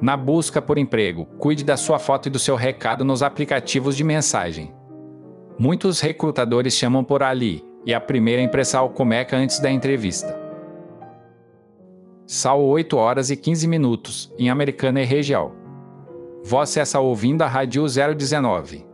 Na busca por emprego, cuide da sua foto e do seu recado nos aplicativos de mensagem. Muitos recrutadores chamam por ali, e a primeira impressão começa antes da entrevista. São 8 horas e 15 minutos, em Americana e região. Você está ouvindo a Rádio 019.